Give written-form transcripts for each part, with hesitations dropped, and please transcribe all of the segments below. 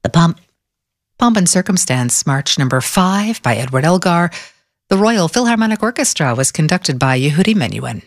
The Pomp and Circumstance, March number 5 by Edward Elgar. The Royal Philharmonic Orchestra was conducted by Yehudi Menuhin.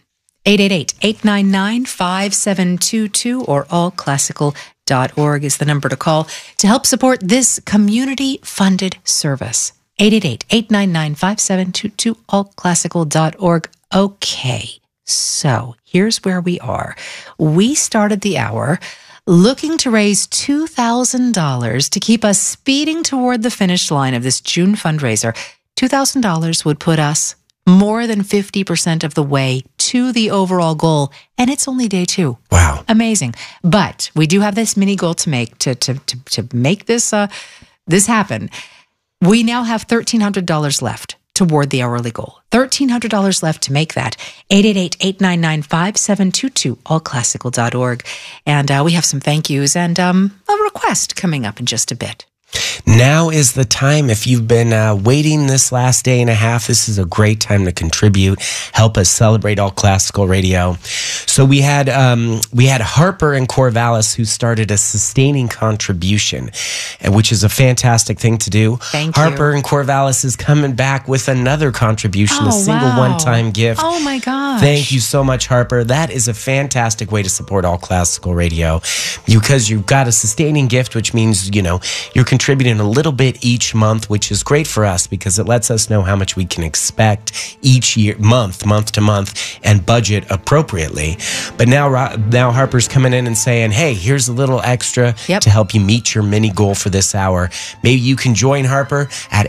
888-899-5722 or allclassical.org is the number to call to help support this community-funded service. 888-899-5722, allclassical.org. Okay, so here's where we are. We started the hour looking to raise $2,000 to keep us speeding toward the finish line of this June fundraiser. $2,000 would put us more than 50% of the way to the overall goal, and it's only day 2. Wow. Amazing. But we do have this mini goal to make to make this this happen. We now have $1,300 left toward the hourly goal. $1,300 left to make that. 888-899-5722, allclassical.org. And we have some thank yous and a request coming up in just a bit. Now is the time. If you've been waiting this last day and a half, this is a great time to contribute. Help us celebrate All Classical Radio. So we had Harper and Corvallis who started a sustaining contribution, which is a fantastic thing to do. Thank you. Harper and Corvallis is coming back with another contribution, a single one-time gift. Oh my gosh. Thank you so much, Harper. That is a fantastic way to support All Classical Radio because you've got a sustaining gift, which means, you're contributing a little bit each month, which is great for us because it lets us know how much we can expect each year, month to month, and budget appropriately. But now Harper's coming in and saying, hey, here's a little extra to help you meet your mini goal for this hour. Maybe you can join Harper at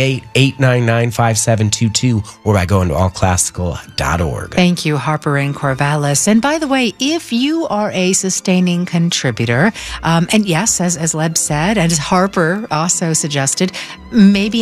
888-899-5722 or by going to allclassical.org. Thank you, Harper and Corvallis. And by the way, if you are a sustaining contributor, and yes, as Leb said, and as Harper also suggested, maybe